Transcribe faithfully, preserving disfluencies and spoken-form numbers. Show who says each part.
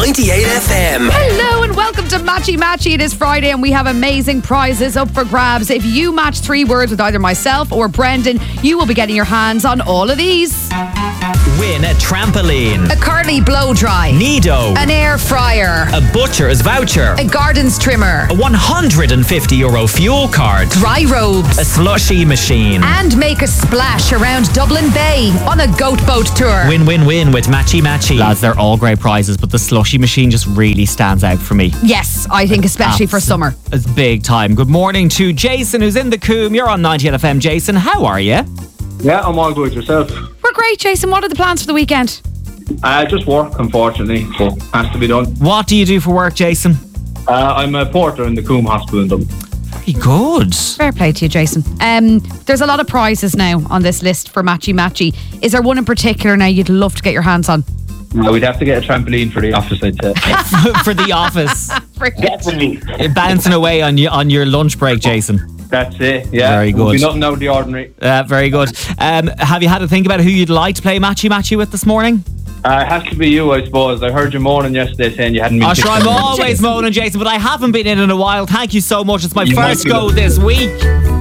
Speaker 1: ninety-eight F M.
Speaker 2: Hello and welcome to Matchy Matchy. It is Friday and we have amazing prizes up for grabs. If you match three words with either myself or Brendan, you will be getting your hands on all of these.
Speaker 3: Win a trampoline,
Speaker 2: A Curly blow dry,
Speaker 3: Nido,
Speaker 2: an air fryer,
Speaker 3: a butcher's voucher,
Speaker 2: a gardens trimmer,
Speaker 3: a one hundred fifty euro fuel card,
Speaker 2: dry robes,
Speaker 3: a slushy machine.
Speaker 2: and make a splash around Dublin Bay on a goat boat tour.
Speaker 3: Win, win, win with Matchy Matchy. Lads, they're all great prizes, but the slushy machine just really stands out for me.
Speaker 2: Yes, I think especially for
Speaker 3: Abs-
Speaker 2: summer.
Speaker 3: It's big time. Good morning to Jason, who's in the Coombe. You're on ninety-eight F M. Jason, how are you?
Speaker 4: Yeah, I'm all good. Yourself?
Speaker 2: We're great, Jason. What are the plans for the weekend?
Speaker 4: Uh, just work, unfortunately, but has to be done.
Speaker 3: What do you do for work, Jason?
Speaker 4: Uh, I'm a porter in the Coombe Hospital in Dublin.
Speaker 3: Very good.
Speaker 2: Fair play to you, Jason. Um, there's a lot of prizes now on this list for Matchy Matchy. Is there one in particular now you'd love to get your hands on?
Speaker 4: Uh, we'd have to get a trampoline for the office, I'd say.
Speaker 3: For the office.
Speaker 4: Definitely.
Speaker 3: Bouncing away on, you, on your lunch break, Jason.
Speaker 4: That's it, yeah.
Speaker 3: Very good.
Speaker 4: Would be nothing out of the ordinary.
Speaker 3: Uh, very good. Um, have you had to think about who you'd like to play Matchy Matchy with this morning?
Speaker 4: Uh, it has to be you, I suppose. I heard you moaning yesterday saying you hadn't been...
Speaker 3: Oh, sure, I'm
Speaker 4: kicked.
Speaker 3: always moaning, Jason, but I haven't been in in a while. Thank you so much. It's my
Speaker 4: You
Speaker 3: first
Speaker 4: might be.
Speaker 3: go this week.